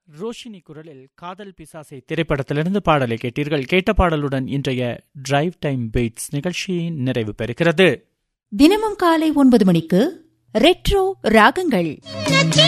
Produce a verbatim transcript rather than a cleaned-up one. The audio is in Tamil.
ரோஷினி குரலில் காதல் பிசாசை திரைப்படத்திலிருந்து பாடலை கேட்டீர்கள். கேட்ட பாடலுடன் இன்றைய டிரைவ் டைம் பீட்ஸ் நிகழ்ச்சி நிறைவு பெறுகிறது. தினமும் காலை ஒன்பது மணிக்கு ரெட்ரோ ராகங்கள்.